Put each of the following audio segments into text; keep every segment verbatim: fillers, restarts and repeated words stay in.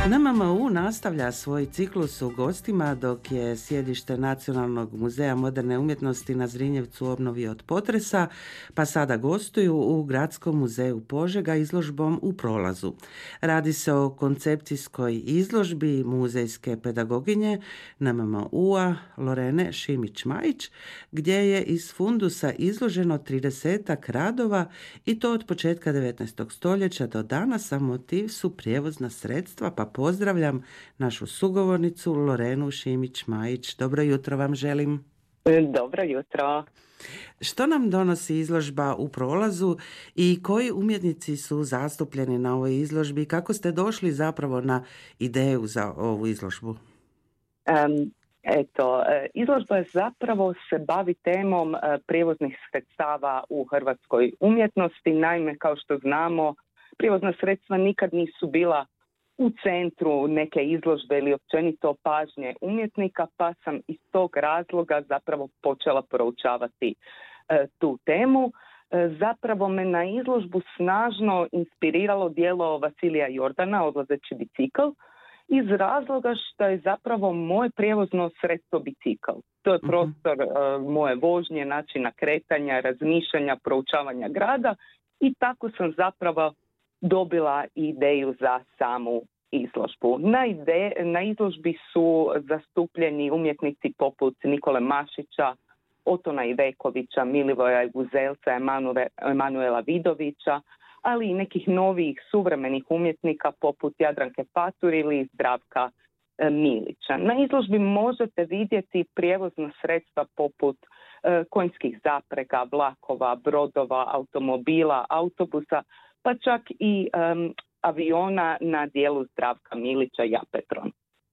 N M M U nastavlja svoj ciklus u gostima dok je sjedište Nacionalnog muzeja moderne umjetnosti na Zrinjevcu obnovi od potresa, pa sada gostuju u Gradskom muzeju Požega izložbom U prolazu. Radi se o koncepcijskoj izložbi muzejske pedagoginje N M M U-a Lorene Šimić-Majić, gdje je iz fundusa izloženo tridesetak radova i to od početka devetnaestog stoljeća do danas, a motiv su prijevozna sredstva, pa pozdravljam našu sugovornicu Lorenu Šimić-Majić. Dobro jutro vam želim. Dobro jutro. Što nam donosi izložba U prolazu i koji umjetnici su zastupljeni na ovoj izložbi? Kako ste došli zapravo na ideju za ovu izložbu? Um, eto, izložba zapravo se bavi temom prijevoznih sredstava u hrvatskoj umjetnosti. Naime, kao što znamo, prijevozna sredstva nikad nisu bila u centru neke izložbe ili općenito pažnje umjetnika, pa sam iz tog razloga zapravo počela proučavati e, tu temu. E, zapravo me na izložbu snažno inspiriralo djelo Vasilija Jordana, Odlazeći bicikl, iz razloga što je zapravo moje prijevozno sredstvo bicikl. To je prostor e, moje vožnje, načina kretanja, razmišljanja, proučavanja grada i tako sam zapravo dobila ideju za samu izložbu. Na, ide, na izložbi su zastupljeni umjetnici poput Nikole Mašića, Otona Ivekovića, Milivoja Guzelca, Emanuela Vidovića, ali i nekih novih suvremenih umjetnika poput Jadranke Fatur ili Zdravka Milića. Na izložbi možete vidjeti prijevozna sredstva poput e, konjskih zaprega, vlakova, brodova, automobila, autobusa, pa čak i um, aviona na dijelu Zdravka Milića Japetron.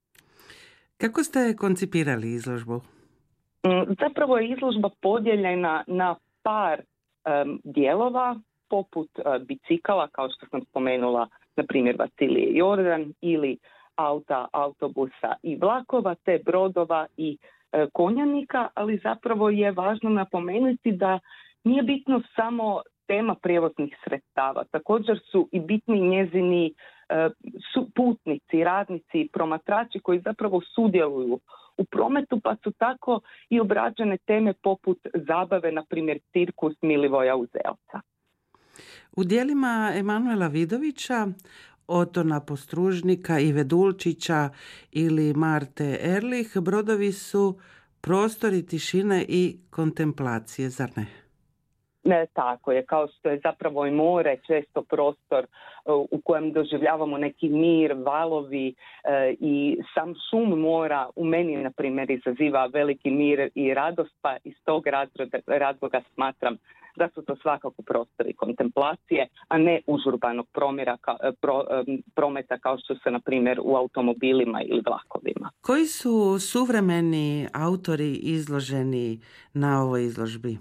Kako ste koncipirali izložbu? Zapravo je izložba podijeljena na par um, dijelova, poput uh, bicikala, kao što sam spomenula, na primjer Vasilije Jordan, ili auta, autobusa i vlakova, te brodova i uh, konjanika, ali zapravo je važno napomenuti da nije bitno samo tema prijevoznih sredstava. Također su i bitni njezini e, su putnici, radnici, promatrači koji zapravo sudjeluju u prometu, pa su tako i obrađene teme poput zabave, na primjer cirkus Milivoja Uzelca. U djelima Emanuela Vidovića, Otona Postružnika, Ive Dulčića ili Marte Erlich brodovi su prostori tišine i kontemplacije, zar ne? Ne, tako je, kao što je zapravo i more često prostor uh, u kojem doživljavamo neki mir, valovi uh, i sam šum mora u meni, na primjer, izaziva veliki mir i radost, pa iz tog razloga, razloga smatram da su to svakako prostori kontemplacije, a ne užurbanog promjera, ka, pro, um, prometa kao što se, na primjer, u automobilima ili vlakovima. Koji su suvremeni autori izloženi na ovoj izložbi?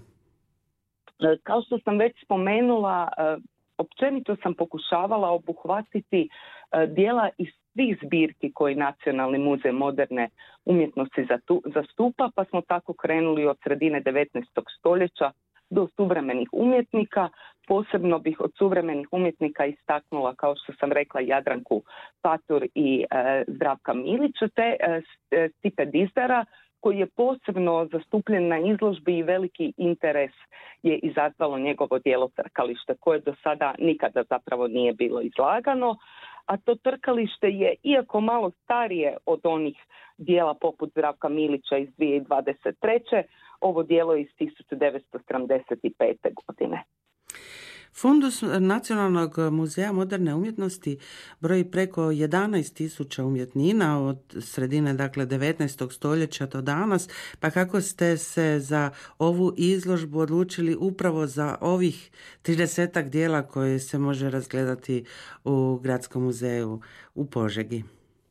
Kao što sam već spomenula, općenito sam pokušavala obuhvatiti dijela iz svih zbirki koji Nacionalni muzej moderne umjetnosti zastupa, pa smo tako krenuli od sredine devetnaestog stoljeća do suvremenih umjetnika. Posebno bih od suvremenih umjetnika istaknula, kao što sam rekla, Jadranku Fatur i e, Zdravka Milića, te e, Stipe Dizdara, koji je posebno zastupljen na izložbi i veliki interes je izazvalo njegovo djelo Trkalište, koje do sada nikada zapravo nije bilo izlagano. A to Trkalište je, iako malo starije od onih dijela poput Zdravka Milića iz dvije tisuće dvadeset treće. ovo djelo iz tisuću devetsto sedamdeset pete. godine. Fundus Nacionalnog muzeja moderne umjetnosti broji preko jedanaest tisuća umjetnina od sredine, dakle, devetnaestog stoljeća do danas. Pa kako ste se za ovu izložbu odlučili upravo za ovih tridesetak dijela koje se može razgledati u Gradskom muzeju u Požegi?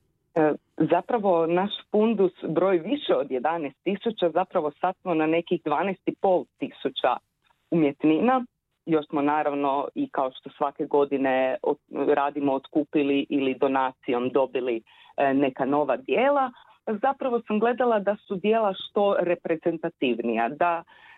Zapravo naš fundus broji više od jedanaest tisuća, zapravo sad smo na nekih dvanaest i pol tisuća umjetnina. Još smo naravno i kao što svake godine radimo otkupili ili donacijom dobili neka nova djela. Zapravo sam gledala da su djela što reprezentativnija, da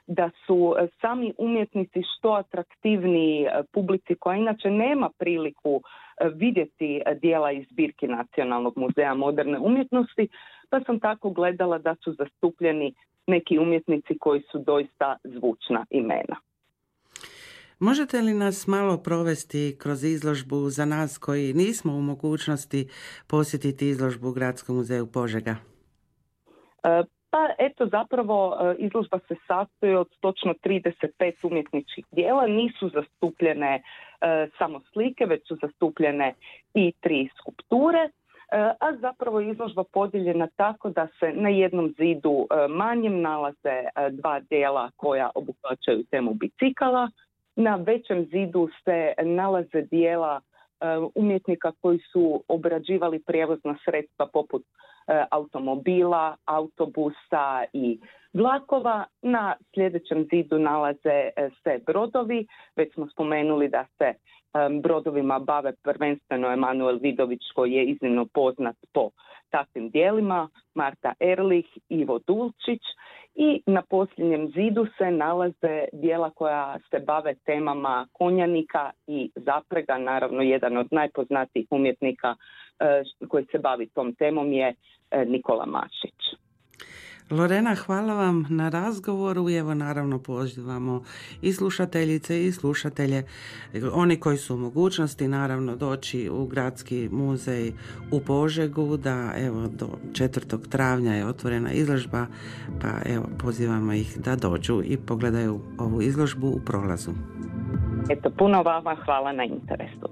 da su sami umjetnici što atraktivniji publici koja inače nema priliku vidjeti dijela iz zbirki Nacionalnog muzeja moderne umjetnosti, pa sam tako gledala da su zastupljeni neki umjetnici koji su doista zvučna imena. Možete li nas malo provesti kroz izložbu za nas koji nismo u mogućnosti posjetiti izložbu u Gradskom muzeju Požega? Pa eto, zapravo izložba se sastoji od točno trideset pet umjetničkih dijela. Nisu zastupljene samo slike, već su zastupljene i tri skulpture. A zapravo je izložba podijeljena tako da se na jednom zidu manjem nalaze dva dijela koja obuhvaćaju temu bicikala. Na većem zidu se nalaze dijela umjetnika koji su obrađivali prijevozna sredstva poput automobila, autobusa i vlakova. Na sljedećem zidu nalaze se brodovi. Već smo spomenuli da se brodovima bave prvenstveno Emanuel Vidović, koji je iznimno poznat po takvim dijelima, Marta Erlich, Ivo Dulčić, i na posljednjem zidu se nalaze dijela koja se bave temama konjanika i zaprega. Naravno, jedan od najpoznatijih umjetnika koji se bavi tom temom je Nikola Mašić. Lorena, hvala vam na razgovoru i evo naravno pozivamo i slušateljice i slušatelje, oni koji su u mogućnosti naravno doći u Gradski muzej u Požegu, da evo do četvrtog travnja je otvorena izložba, pa evo pozivamo ih da dođu i pogledaju ovu izložbu u prolazu. Eto, puno vama hvala na interesu.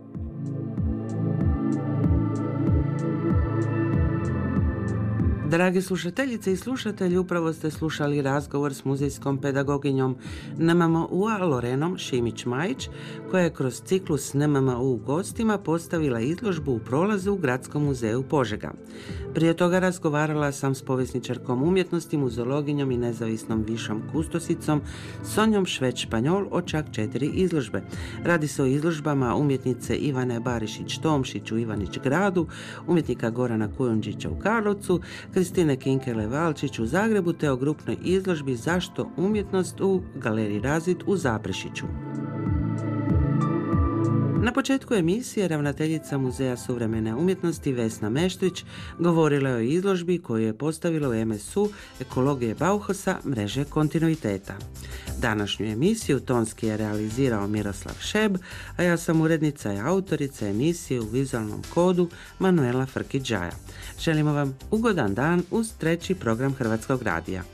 Dragi slušateljice i slušatelji, upravo ste slušali razgovor s muzejskom pedagoginjom N M M U-a Lorenom Šimić-Majić, koja je kroz ciklus N M M U u gostima postavila izložbu u prolazu u Gradskom muzeju Požega. Prije toga razgovarala sam s povjesničarkom umjetnosti, muzeologinjom i nezavisnom višom kustosicom Sonjom Šveć-Španjol o čak četiri izložbe. Radi se o izložbama umjetnice Ivane Barišić-Tomšić u Ivanić gradu, umjetnika Gorana Kujundžića u Karlovcu, Kristine Kinkele-Valčić u Zagrebu te o grupnoj izložbi Zašto umjetnost u Galeriji Razvid u Zaprešiću. Na početku emisije ravnateljica Muzeja suvremene umjetnosti Vesna Meštrić govorila je o izložbi koju je postavila u M S U Ekologije Bauhausa mreže kontinuiteta. Današnju emisiju tonski je realizirao Miroslav Šeb, a ja sam urednica i autorica emisije u vizualnom kodu Manuela Frkić-Đaja. Želimo vam ugodan dan uz treći program Hrvatskog radija.